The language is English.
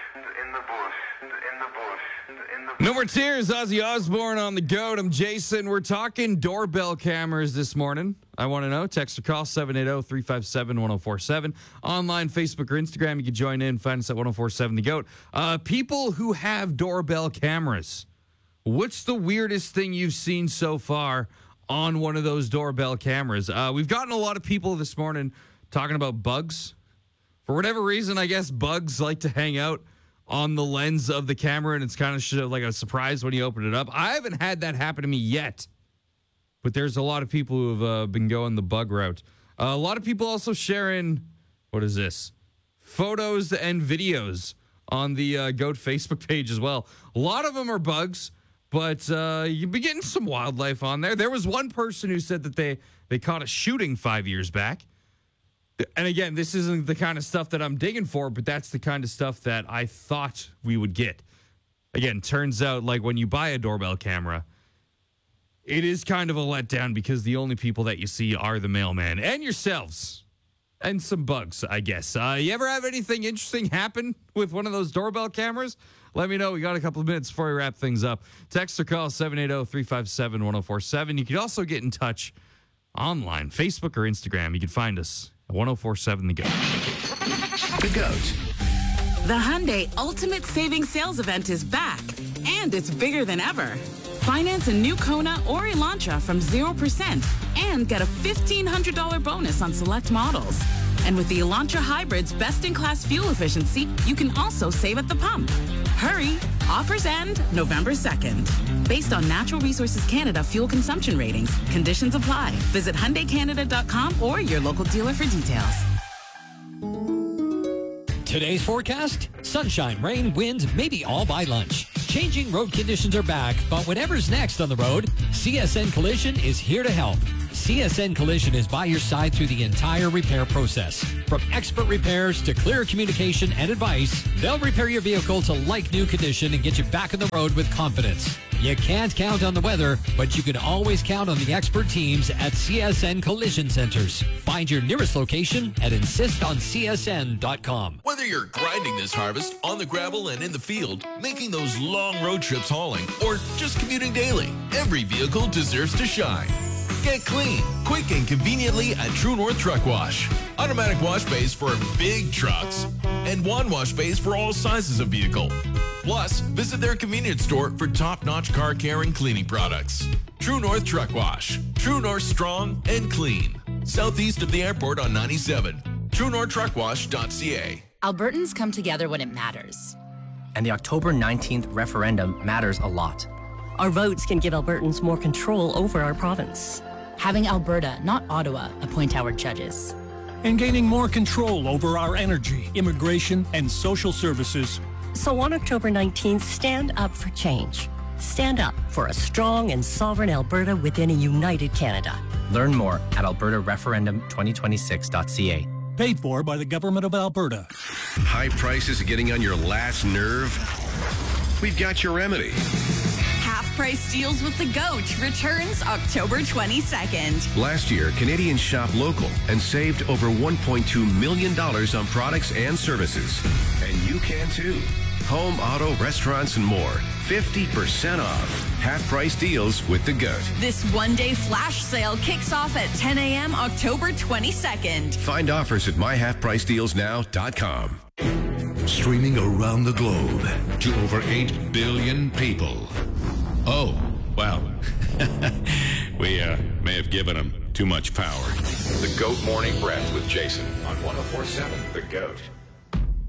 No More Tears, Ozzy Osbourne on the GOAT. I'm Jason. We're talking doorbell cameras this morning. I want to know. Text or call 780-357-1047. Online, Facebook or Instagram. You can join in. Find us at 1047 The GOAT. People who have doorbell cameras. What's the weirdest thing you've seen so far on one of those doorbell cameras? We've gotten a lot of people this morning talking about bugs. For whatever reason, I guess bugs like to hang out on the lens of the camera, and it's kind of like a surprise when you open it up. I haven't had that happen to me yet, but there's a lot of people who have been going the bug route. A lot of people also sharing, what is this? Photos and videos on the GOAT Facebook page as well. A lot of them are bugs, but you'll be getting some wildlife on there. There was one person who said that they caught a shooting 5 years back. And again, this isn't the kind of stuff that I'm digging for, but that's the kind of stuff that I thought we would get. Again, turns out, like, when you buy a doorbell camera, it is kind of a letdown because the only people that you see are the mailman and yourselves and some bugs, I guess. You ever have anything interesting happen with one of those doorbell cameras? Let me know. We got a couple of minutes before we wrap things up. Text or call 780-357-1047. You can also get in touch online, Facebook or Instagram. You can find us. 1047 The GOAT. The GOAT. The Hyundai Ultimate Savings Sales Event is back, and it's bigger than ever. Finance a new Kona or Elantra from 0% and get a $1,500 bonus on select models. And with the Elantra Hybrid's best-in-class fuel efficiency, you can also save at the pump. Hurry! Offers end November 2nd. Based on Natural Resources Canada fuel consumption ratings, conditions apply. Visit HyundaiCanada.com or your local dealer for details. Today's forecast? Sunshine, rain, wind, maybe all by lunch. Changing road conditions are back, but whatever's next on the road, CSN Collision is here to help. CSN Collision is by your side through the entire repair process. From expert repairs to clear communication and advice, they'll repair your vehicle to like-new condition and get you back on the road with confidence. You can't count on the weather, but you can always count on the expert teams at CSN Collision Centers. Find your nearest location at insistonscsn.com. Whether you're grinding this harvest, on the gravel and in the field, making those long road trips hauling, or just commuting daily, every vehicle deserves to shine. Get clean, quick, and conveniently at True North Truck Wash. Automatic wash bays for big trucks and one wash bays for all sizes of vehicle. Plus, visit their convenience store for top-notch car care and cleaning products. True North Truck Wash. True North strong and clean. Southeast of the airport on 97. TrueNorthTruckWash.ca. Albertans come together when it matters. And the October 19th referendum matters a lot. Our votes can give Albertans more control over our province. Having Alberta, not Ottawa, appoint our judges. And gaining more control over our energy, immigration, and social services. So on October 19th, stand up for change. Stand up for a strong and sovereign Alberta within a united Canada. Learn more at albertareferendum2026.ca. Paid for by the Government of Alberta. High prices getting on your last nerve? We've got your remedy. Half-price deals with the GOAT returns October 22nd. Last year, Canadians shopped local and saved over $1.2 million on products and services. And you can too. Home, auto, restaurants, and more. 50% off. Half-price deals with the GOAT. This one-day flash sale kicks off at 10 a.m. October 22nd. Find offers at myhalfpricedealsnow.com. Streaming around the globe to over 8 billion people. Oh, well, we may have given them too much power. The GOAT Morning Breath with Jason on 104.7 The GOAT.